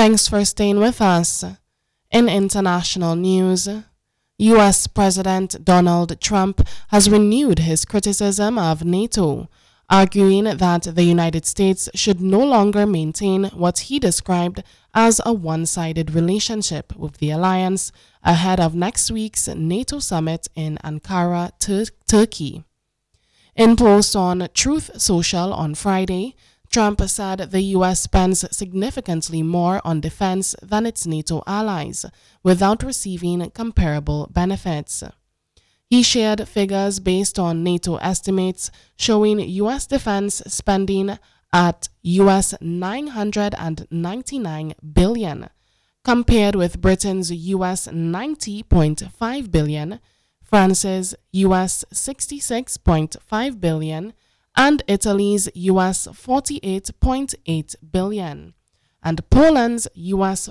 Thanks for staying with us. In international news, U.S. President Donald Trump has renewed his criticism of NATO, arguing that the United States should no longer maintain what he described as a one-sided relationship with the alliance ahead of next week's NATO summit in Ankara, Turkey. In post on Truth Social on Friday, Trump said the U.S. spends significantly more on defense than its NATO allies, without receiving comparable benefits. He shared figures based on NATO estimates showing U.S. defense spending at U.S. $999 billion, compared with Britain's U.S. $90.5 billion, France's U.S. $66.5 billion, and Italy's U.S. $48.8 billion, and Poland's U.S.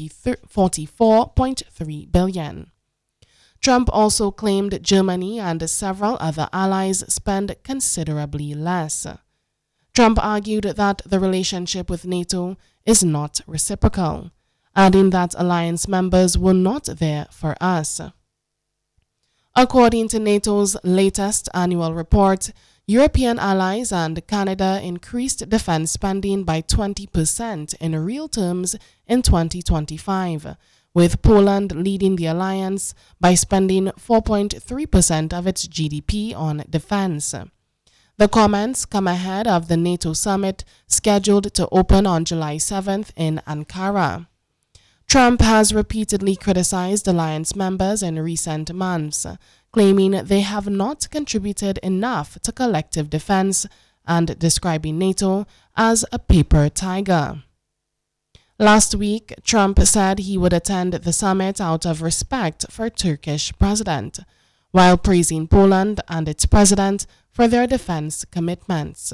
$44.3 billion. Trump also claimed Germany and several other allies spend considerably less. Trump argued that the relationship with NATO is not reciprocal, adding that alliance members were not there for us. According to NATO's latest annual report, European allies and Canada increased defense spending by 20% in real terms in 2025, with Poland leading the alliance by spending 4.3% of its GDP on defense. The comments come ahead of the NATO summit scheduled to open on July 7th in Ankara. Trump has repeatedly criticized alliance members in recent months, claiming they have not contributed enough to collective defense and describing NATO as a paper tiger. Last week, Trump said he would attend the summit out of respect for Turkish president, while praising Poland and its president for their defense commitments.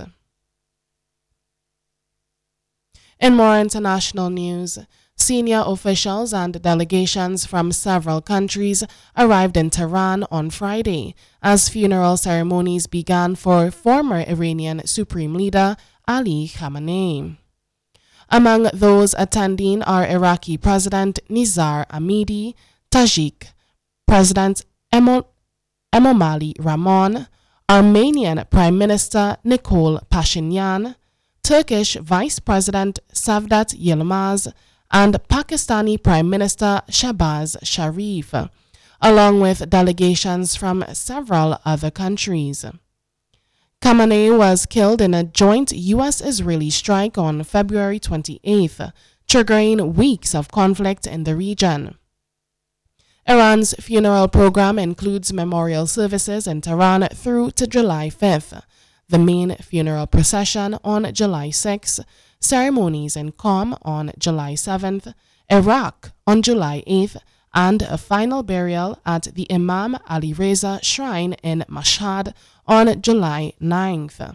In more international news, senior officials and delegations from several countries arrived in Tehran on Friday as funeral ceremonies began for former Iranian Supreme Leader Ali Khamenei. Among those attending are Iraqi President Nizar Hamidi, Tajik President Emomali Rahmon, Armenian Prime Minister Nikol Pashinyan, Turkish Vice President Savdat Yilmaz, and Pakistani Prime Minister Shahbaz Sharif, along with delegations from several other countries. Khamenei was killed in a joint U.S.-Israeli strike on February 28th, triggering weeks of conflict in the region. Iran's funeral program includes memorial services in Tehran through to July 5th, the main funeral procession on July 6th, ceremonies in Qom on July 7th, Iraq on July 8th, and a final burial at the Imam Ali Reza Shrine in Mashhad on July 9th.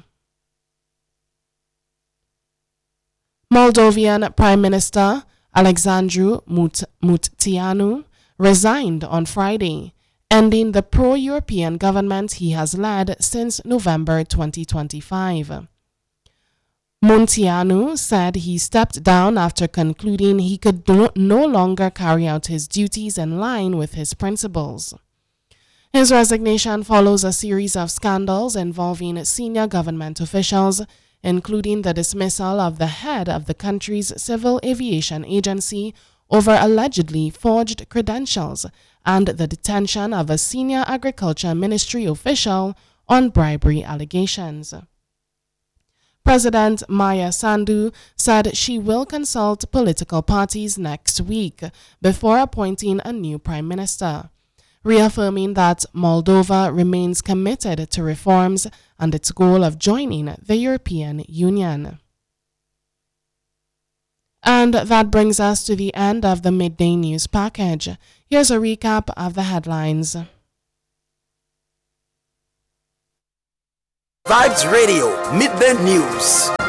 Moldovan Prime Minister Alexandru Muteanu resigned on Friday, ending the pro-European government he has led since November 2025. Munteanu said he stepped down after concluding he could no longer carry out his duties in line with his principles. His resignation follows a series of scandals involving senior government officials, including the dismissal of the head of the country's civil aviation agency over allegedly forged credentials and the detention of a senior agriculture ministry official on bribery allegations. President Maya Sandu said she will consult political parties next week before appointing a new prime minister, reaffirming that Moldova remains committed to reforms and its goal of joining the European Union. And that brings us to the end of the Midday News package. Here's a recap of the headlines. Vibes Radio Midday News.